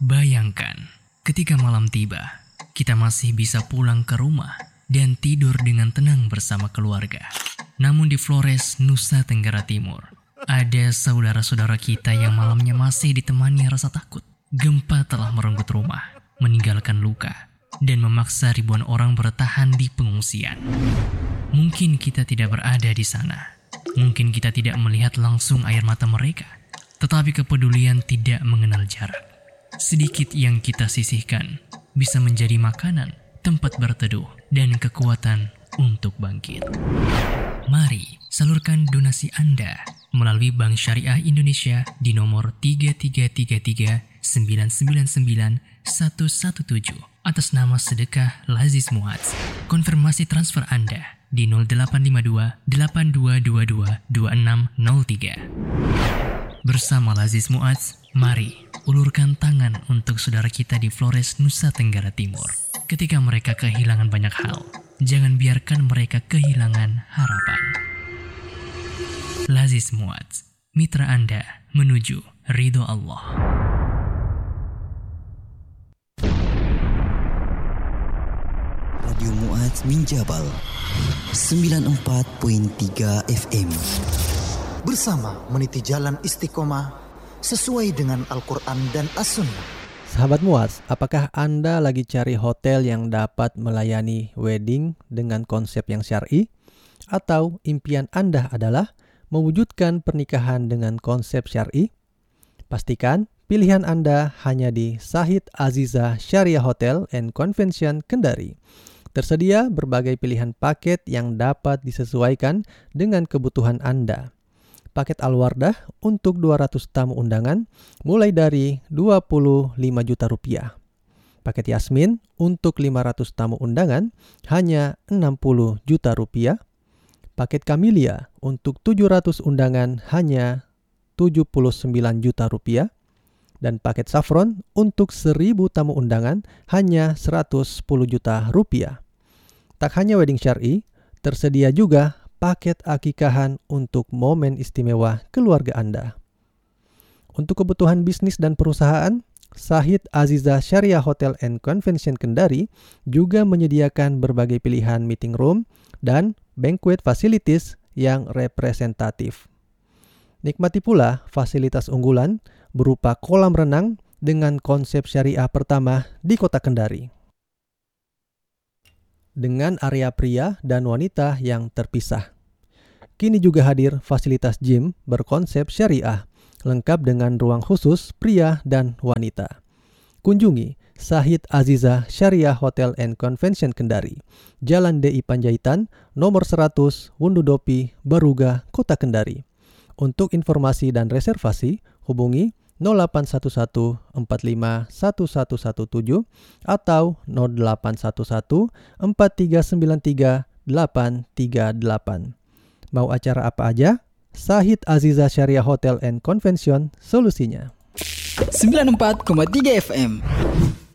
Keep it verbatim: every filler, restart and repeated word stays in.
Bayangkan, ketika malam tiba, kita masih bisa pulang ke rumah dan tidur dengan tenang bersama keluarga. Namun di Flores, Nusa Tenggara Timur, ada saudara-saudara kita yang malamnya masih ditemani rasa takut. Gempa telah merenggut rumah, meninggalkan luka, dan memaksa ribuan orang bertahan di pengungsian. Mungkin kita tidak berada di sana. Mungkin kita tidak melihat langsung air mata mereka. Tetapi kepedulian tidak mengenal jarak. Sedikit yang kita sisihkan bisa menjadi makanan, tempat berteduh, dan kekuatan untuk bangkit. Mari salurkan donasi Anda melalui Bank Syariah Indonesia di nomor tiga tiga tiga tiga sembilan sembilan sembilan satu satu tujuh atas nama Sedekah Lazis Muadz. Konfirmasi transfer Anda di nol delapan lima dua delapan dua dua dua dua enam nol tiga. Bersama Lazis Muadz, mari ulurkan tangan untuk saudara kita di Flores, Nusa Tenggara Timur. Ketika mereka kehilangan banyak hal, jangan biarkan mereka kehilangan harapan. Lazis Muadz, mitra Anda menuju ridho Allah. Radio Muadz Minjabal sembilan puluh empat koma tiga F M. Bersama meniti jalan istiqomah sesuai dengan Al-Quran dan As-Sunnah. Sahabat Muadz, apakah Anda lagi cari hotel yang dapat melayani wedding dengan konsep yang syar'i? Atau impian Anda adalah mewujudkan pernikahan dengan konsep syar'i? Pastikan pilihan Anda hanya di Sahid Aziza Syariah Hotel and Convention Kendari. Tersedia berbagai pilihan paket yang dapat disesuaikan dengan kebutuhan Anda. Paket Al-Wardah untuk dua ratus tamu undangan mulai dari dua puluh lima juta rupiah. Paket Yasmin untuk lima ratus tamu undangan hanya enam puluh juta rupiah. Paket Camellia untuk tujuh ratus undangan hanya tujuh puluh sembilan juta rupiah. Dan paket Saffron untuk seribu tamu undangan hanya seratus sepuluh juta rupiah. Tak hanya wedding syar'i, tersedia juga paket akikahan untuk momen istimewa keluarga Anda. Untuk kebutuhan bisnis dan perusahaan, Sahid Aziza Syariah Hotel and Convention Kendari juga menyediakan berbagai pilihan meeting room dan banquet facilities yang representatif. Nikmati pula fasilitas unggulan berupa kolam renang dengan konsep syariah pertama di Kota Kendari. Dengan area pria dan wanita yang terpisah. Kini juga hadir fasilitas gym berkonsep syariah, lengkap dengan ruang khusus pria dan wanita. Kunjungi Sahid Aziza Syariah Hotel and Convention Kendari, Jalan D I Panjaitan, nomor seratus, Wundudopi, Baruga, Kota Kendari. Untuk informasi dan reservasi, hubungi nol delapan satu satu empat lima satu satu satu tujuh atau nol delapan satu satu empat tiga sembilan tiga delapan tiga delapan. Mau acara apa aja? Sahid Aziza Syariah Hotel and Convention solusinya. sembilan puluh empat koma tiga F M.